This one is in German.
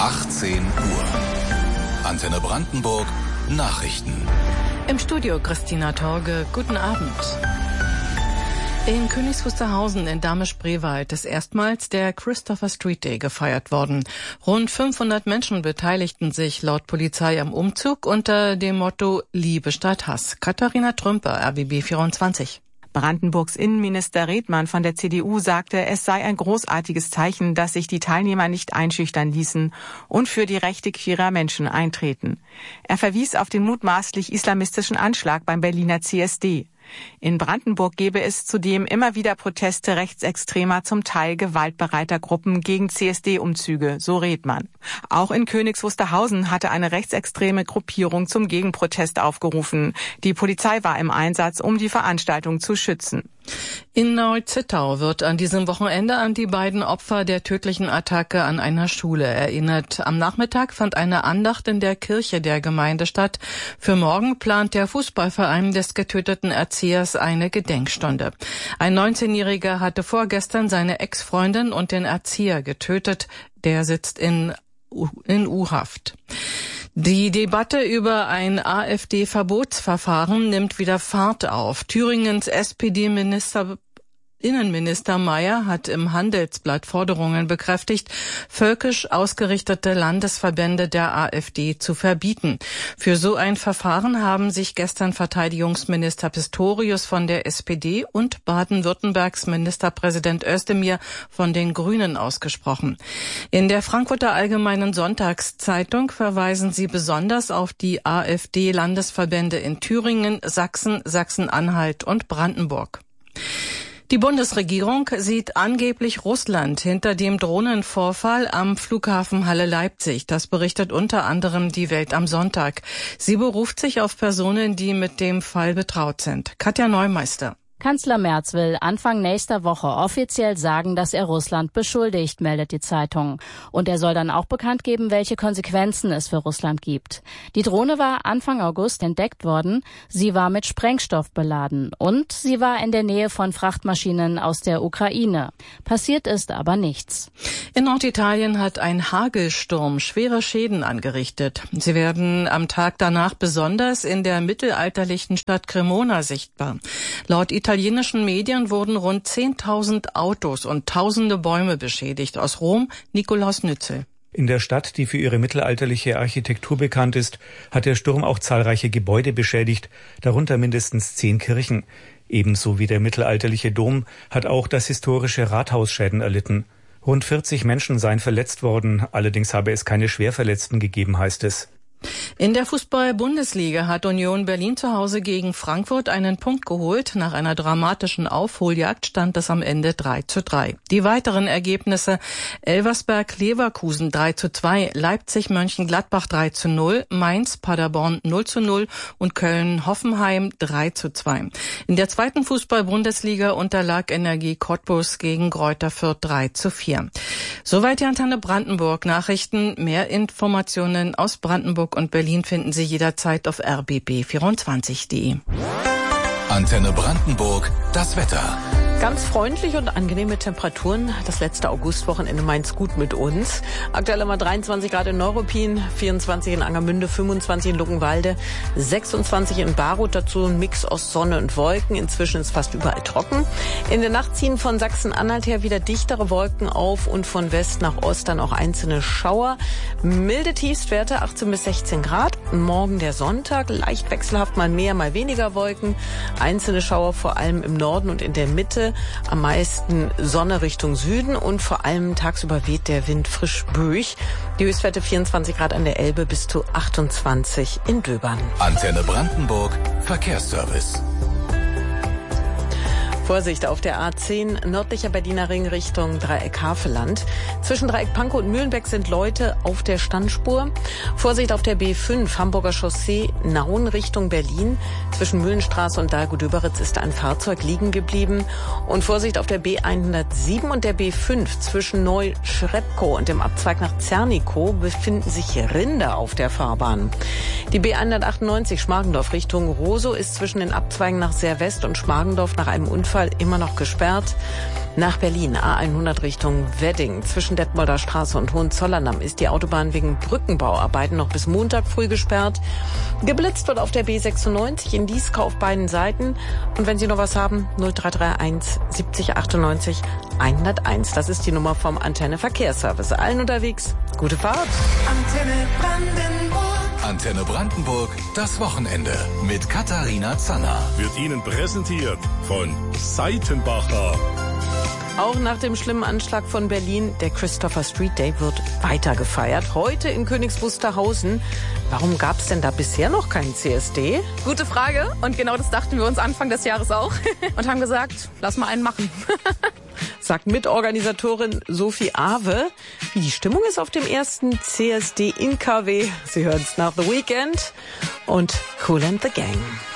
18 Uhr. Antenne Brandenburg Nachrichten. Im Studio Christina Torge. Guten Abend. In Königs Wusterhausen in Dahme-Spreewald ist erstmals der Christopher Street Day gefeiert worden. Rund 500 Menschen beteiligten sich laut Polizei am Umzug unter dem Motto Liebe statt Hass. Katharina Trümper, RBB 24. Brandenburgs Innenminister Redmann von der CDU sagte, es sei ein großartiges Zeichen, dass sich die Teilnehmer nicht einschüchtern ließen und für die Rechte queerer Menschen eintreten. Er verwies auf den mutmaßlich islamistischen Anschlag beim Berliner CSD. In Brandenburg gebe es zudem immer wieder Proteste rechtsextremer, zum Teil gewaltbereiter Gruppen gegen CSD-Umzüge, so Redmann. Auch in Königs Wusterhausen hatte eine rechtsextreme Gruppierung zum Gegenprotest aufgerufen. Die Polizei war im Einsatz, um die Veranstaltung zu schützen. In Neu-Zittau wird an diesem Wochenende an die beiden Opfer der tödlichen Attacke an einer Schule erinnert. Am Nachmittag fand eine Andacht in der Kirche der Gemeinde statt. Für morgen plant der Fußballverein des getöteten Erziehers eine Gedenkstunde. Ein 19-Jähriger hatte vorgestern seine Ex-Freundin und den Erzieher getötet. Der sitzt in U-Haft. Die Debatte über ein AfD-Verbotsverfahren nimmt wieder Fahrt auf. Thüringens Innenminister Mayer hat im Handelsblatt Forderungen bekräftigt, völkisch ausgerichtete Landesverbände der AfD zu verbieten. Für so ein Verfahren haben sich gestern Verteidigungsminister Pistorius von der SPD und Baden-Württembergs Ministerpräsident Özdemir von den Grünen ausgesprochen. In der Frankfurter Allgemeinen Sonntagszeitung verweisen sie besonders auf die AfD-Landesverbände in Thüringen, Sachsen, Sachsen-Anhalt und Brandenburg. Die Bundesregierung sieht angeblich Russland hinter dem Drohnenvorfall am Flughafen Halle-Leipzig. Das berichtet unter anderem die Welt am Sonntag. Sie beruft sich auf Personen, die mit dem Fall betraut sind. Katja Neumeister. Kanzler Merz will Anfang nächster Woche offiziell sagen, dass er Russland beschuldigt, meldet die Zeitung. Und er soll dann auch bekannt geben, welche Konsequenzen es für Russland gibt. Die Drohne war Anfang August entdeckt worden. Sie war mit Sprengstoff beladen und sie war in der Nähe von Frachtmaschinen aus der Ukraine. Passiert ist aber nichts. In Norditalien hat ein Hagelsturm schwere Schäden angerichtet. Sie werden am Tag danach besonders in der mittelalterlichen Stadt Cremona sichtbar. Laut italienischen Medien wurden rund 10.000 Autos und tausende Bäume beschädigt. Aus Rom, Nikolaus Nützel. In der Stadt, die für ihre mittelalterliche Architektur bekannt ist, hat der Sturm auch zahlreiche Gebäude beschädigt, darunter mindestens 10 Kirchen. Ebenso wie der mittelalterliche Dom hat auch das historische Rathaus Schäden erlitten. Rund 40 Menschen seien verletzt worden, allerdings habe es keine Schwerverletzten gegeben, heißt es. In der Fußball-Bundesliga hat Union Berlin zu Hause gegen Frankfurt einen Punkt geholt. Nach einer dramatischen Aufholjagd stand es am Ende 3:3. Die weiteren Ergebnisse: Elversberg-Leverkusen 3:2, Leipzig-Mönchengladbach 3:0, Mainz-Paderborn 0:0 und Köln-Hoffenheim 3:2. In der zweiten Fußball-Bundesliga unterlag Energie Cottbus gegen Greuther Fürth 3:4. Soweit die Antenne Brandenburg Nachrichten. Mehr Informationen aus Brandenburg und Berlin finden Sie jederzeit auf rbb24.de. Antenne Brandenburg, das Wetter. Ganz freundlich und angenehme Temperaturen. Das letzte Augustwochenende meint's gut mit uns. Aktuell haben wir 23 Grad in Neuruppin, 24 in Angermünde, 25 in Luckenwalde, 26 in Baruth, dazu ein Mix aus Sonne und Wolken. Inzwischen ist fast überall trocken. In der Nacht ziehen von Sachsen-Anhalt her wieder dichtere Wolken auf und von West nach Ost dann auch einzelne Schauer. Milde Tiefstwerte, 18 bis 16 Grad. Morgen der Sonntag, leicht wechselhaft, mal mehr, mal weniger Wolken. Einzelne Schauer vor allem im Norden und in der Mitte. Am meisten Sonne Richtung Süden und vor allem tagsüber weht der Wind frisch böig. Die Höchstwerte 24 Grad an der Elbe bis zu 28 in Döbern. Antenne Brandenburg, Verkehrsservice. Vorsicht auf der A10 nördlicher Berliner Ring Richtung Dreieck Havelland. Zwischen Dreieck Pankow und Mühlenbeck sind Leute auf der Standspur. Vorsicht auf der B5 Hamburger Chaussee Nauen Richtung Berlin. Zwischen Mühlenstraße und Dahlgut-Döberitz ist ein Fahrzeug liegen geblieben. Und Vorsicht auf der B107 und der B5 zwischen Neu-Schrebkow und dem Abzweig nach Zernikow befinden sich Rinder auf der Fahrbahn. Die B198 Schmargendorf Richtung Rosow ist zwischen den Abzweigen nach Servest und Schmargendorf nach einem Unfall immer noch gesperrt. Nach Berlin, A100 Richtung Wedding. Zwischen Detmolder Straße und Hohenzollerndamm ist die Autobahn wegen Brückenbauarbeiten noch bis Montag früh gesperrt. Geblitzt wird auf der B96 in Dieskau auf beiden Seiten. Und wenn Sie noch was haben, 0331 70 98 101. Das ist die Nummer vom Antenne Verkehrsservice. Allen unterwegs, gute Fahrt. Antenne Brandenburg. Antenne Brandenburg, das Wochenende mit Katharina Zanner. Wird Ihnen präsentiert von Seitenbacher. Auch nach dem schlimmen Anschlag von Berlin, der Christopher Street Day wird weiter gefeiert. Heute in Königs Wusterhausen. Warum gab es denn da bisher noch keinen CSD? Gute Frage. Und genau das dachten wir uns Anfang des Jahres auch. Und haben gesagt, lass mal einen machen. Sagt Mitorganisatorin Sophie Awe. Wie die Stimmung ist auf dem ersten CSD in KW. Sie hören es nach The Weekend und Kool and the Gang.